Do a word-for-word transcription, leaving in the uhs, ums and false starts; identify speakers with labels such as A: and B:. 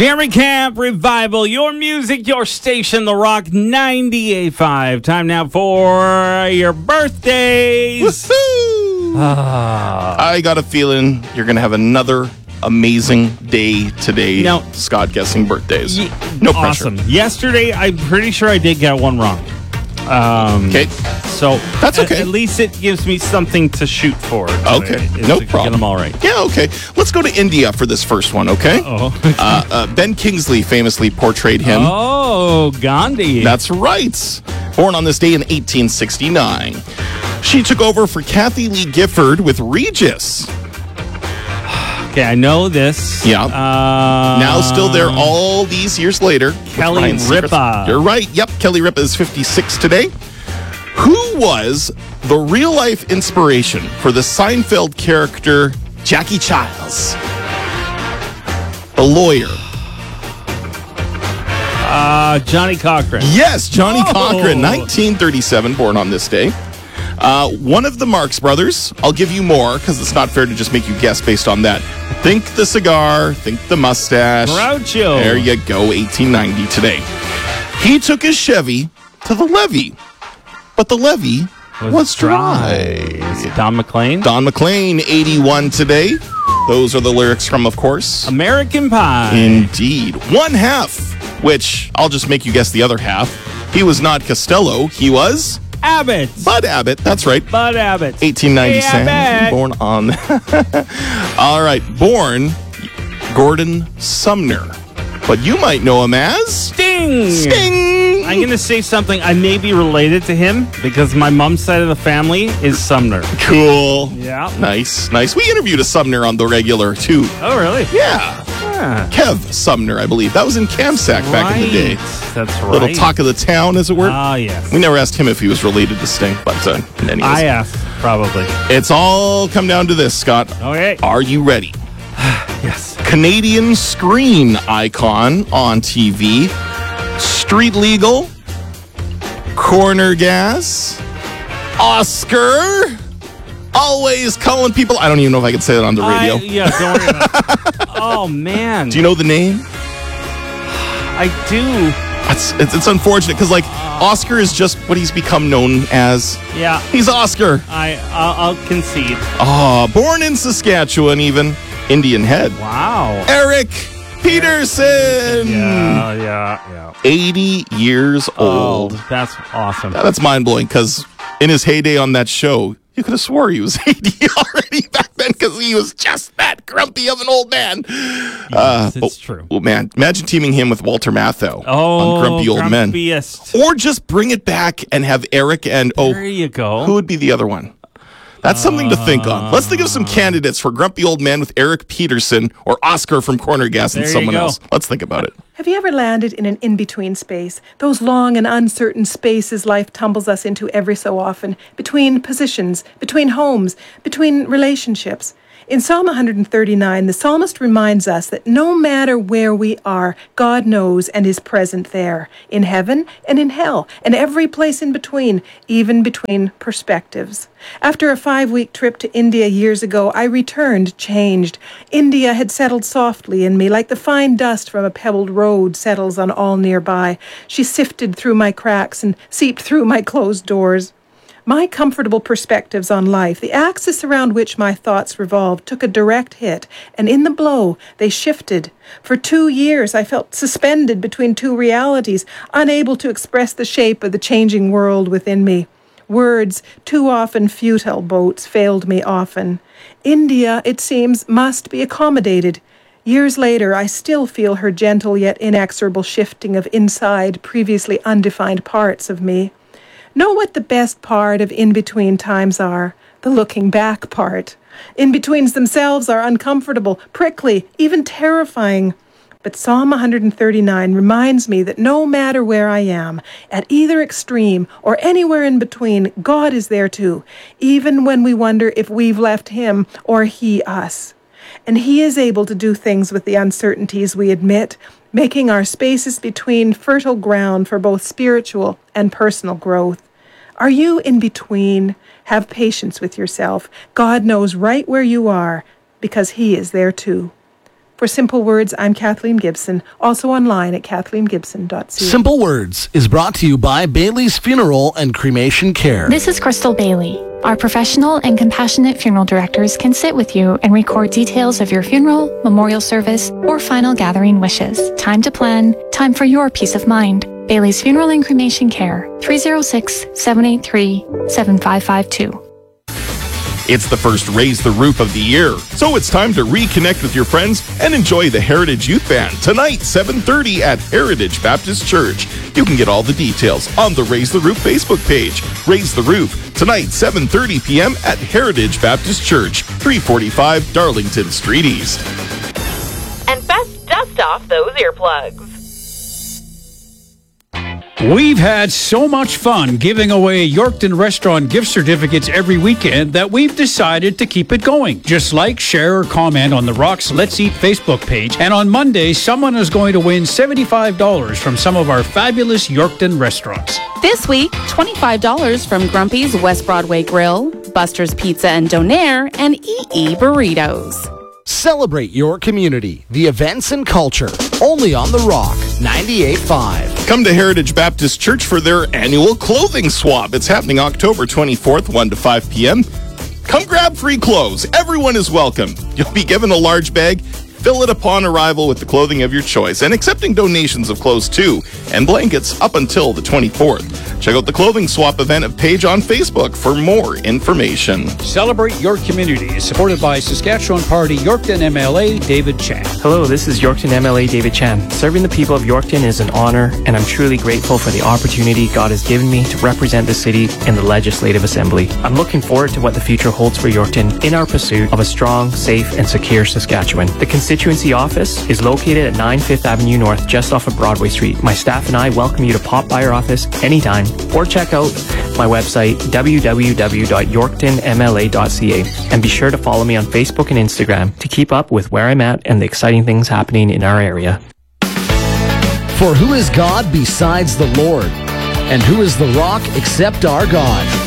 A: Jeremy Camp Revival, your music, your station, The Rock ninety-eight point five. Time now for your birthdays.
B: Woohoo!
A: Ah.
B: I got a feeling you're going to have another amazing day today.
A: No.
B: Scott guessing birthdays.
A: Ye-
B: no pressure.
A: Awesome. Yesterday, I'm pretty sure I did get one wrong. Um,
B: Okay.
A: So
B: That's
A: at-
B: okay.
A: At, least it gives me something to shoot for.
B: Okay.
A: Is
B: No
A: to
B: problem.
A: Get them all right.
B: Yeah, okay. Let's go to India for this first one, okay?
A: Oh.
B: uh, uh, Ben Kingsley famously portrayed him.
A: Oh, Gandhi.
B: That's right. Born on this day in eighteen sixty-nine. She took over for Kathy Lee Gifford with Regis.
A: Okay, I know this.
B: Yeah.
A: Uh,
B: Now still there all these years later.
A: Kelly
B: Ryan Seacrest.
A: Ripa.
B: You're right. Yep, Kelly Ripa is fifty-six today. Who was the real-life inspiration for the Seinfeld character Jackie Childs? The lawyer.
A: Uh, Johnny Cochran.
B: Yes, Johnny
A: Oh.
B: Cochran, nineteen thirty-seven, born on this day. Uh, one of the Marx Brothers. I'll give you more because it's not fair to just make you guess based on that. Think the cigar, think the mustache.
A: Groucho.
B: There you go, eighteen ninety today. He took his Chevy to the levee, but the levee was, dry.
A: Is it Don McLean?
B: Don McLean, eighty-one today. Those are the lyrics from, of course.
A: American Pie.
B: Indeed. One half, which I'll just make you guess the other half. He was not Costello. He was
A: Abbott.
B: Bud Abbott. That's right.
A: Bud Abbott.
B: eighteen ninety-seven.
A: Hey, Abbott.
B: Born on. All right. Born Gordon Sumner. But you might know him as
A: Sting.
B: Sting.
A: I'm going to say something. I may be related to him because my mom's side of the family is Sumner.
B: Cool.
A: Yeah.
B: Nice. Nice. We interviewed a Sumner on the regular, too.
A: Oh, really?
B: Yeah.
A: Yeah.
B: Kev Sumner, I believe. That was in Camsack back in the day.
A: That's right.
B: Little talk of the town, as it were.
A: Ah, yes.
B: We never asked him if he was related to Sting, but uh, anyways.
A: I asked, probably.
B: It's all come down to this, Scott.
A: Okay.
B: Are you ready?
A: Yes.
B: Canadian screen icon on T V. Street Legal. Corner Gas. Oscar. Always calling people. I don't even know if I can say that on the radio.
A: I, yeah, don't worry about it. Oh, man.
B: Do you know the name?
A: I do.
B: It's, it's, it's unfortunate because, like, Oscar is just what he's become known as.
A: Yeah.
B: He's Oscar.
A: I, I'll, I'll concede.
B: Oh, born in Saskatchewan, even. Indian Head.
A: Wow.
B: Eric Peterson.
A: Yeah, yeah, yeah.
B: eighty years old.
A: Oh, that's awesome.
B: That's mind-blowing because in his heyday on that show, you could have swore he was eighty already back then because he was just that grumpy of an old man.
A: Yes,
B: uh,
A: it's
B: oh,
A: true.
B: Oh, man, imagine teaming him with Walter Matthau
A: Oh,
B: on Grumpy Old
A: grumpiest.
B: Men. Or just bring it back and have Eric and, oh,
A: There you go.
B: who would be the other one? That's something to think on. Let's think of some candidates for Grumpy Old Men with Eric Peterson or Oscar from Corner Gas and
A: There you
B: someone
A: go.
B: else. Let's think about it.
C: Have you ever landed in an in-between space? Those long and uncertain spaces life tumbles us into every so often, between positions, between homes, between relationships. In Psalm one thirty-nine, the psalmist reminds us that no matter where we are, God knows and is present there, in heaven and in hell, and every place in between, even between perspectives. After a five-week trip to India years ago, I returned changed. India had settled softly in me, like the fine dust from a pebbled road settles on all nearby. She sifted through my cracks and seeped through my closed doors. My comfortable perspectives on life, the axis around which my thoughts revolved, took a direct hit, and in the blow, they shifted. For two years, I felt suspended between two realities, unable to express the shape of the changing world within me. Words, too often futile boats, failed me often. India, it seems, must be accommodated. Years later, I still feel her gentle yet inexorable shifting of inside, previously undefined parts of me. Know what the best part of in-between times are, the looking back part. In-betweens themselves are uncomfortable, prickly, even terrifying. But Psalm one thirty-nine reminds me that no matter where I am, at either extreme or anywhere in between, God is there too, even when we wonder if we've left Him or He us. And He is able to do things with the uncertainties we admit, making our spaces between fertile ground for both spiritual and personal growth. Are you in between? Have patience with yourself. God knows right where you are because He is there too. For Simple Words, I'm Kathleen Gibson, also online at kathleen gibson dot c a.
D: Simple Words is brought to you by Bailey's Funeral and Cremation Care.
E: This is Crystal Bailey. Our professional and compassionate funeral directors can sit with you and record details of your funeral, memorial service, or final gathering wishes. Time to plan, time for your peace of mind. Bailey's Funeral and Cremation Care, three oh six, seven eight three, seven five five two.
B: It's the first Raise the Roof of the year, so it's time to reconnect with your friends and enjoy the Heritage Youth Band tonight, seven thirty at Heritage Baptist Church. You can get all the details on the Raise the Roof Facebook page. Raise the Roof tonight, seven thirty p.m. at Heritage Baptist Church, three forty-five Darlington Street East.
F: And best dust off those earplugs.
G: We've had so much fun giving away Yorkton Restaurant gift certificates every weekend that we've decided to keep it going. Just like, share, or comment on the Rock's Let's Eat Facebook page. And on Monday, someone is going to win seventy-five dollars from some of our fabulous Yorkton restaurants.
H: This week, twenty-five dollars from Grumpy's West Broadway Grill, Buster's Pizza and Donaire, and E E Burritos.
D: Celebrate your community, the events and culture, only on The Rock, ninety-eight point five.
B: Come to Heritage Baptist Church for their annual clothing swap. It's happening October twenty-fourth, one to five p.m. Come grab free clothes. Everyone is welcome. You'll be given a large bag. Fill it upon arrival with the clothing of your choice, and accepting donations of clothes too, and blankets up until the twenty-fourth. Check out the clothing swap event page on Facebook for more information.
G: Celebrate your community is supported by Saskatchewan Party Yorkton M L A David Chan.
I: Hello, this is Yorkton M L A David Chan. Serving the people of Yorkton is an honor, and I'm truly grateful for the opportunity God has given me to represent the city in the Legislative Assembly. I'm looking forward to what the future holds for Yorkton in our pursuit of a strong, safe, and secure Saskatchewan. The constituency office is located at nine Fifth Avenue North, just off of Broadway Street. My staff and I welcome you to pop by our office anytime, or check out my website, w w w dot yorkton m l a dot c a, and be sure to follow me on Facebook and Instagram to keep up with where I'm at and the exciting things happening in our area.
D: For who is God besides the Lord? And who is the rock except our God?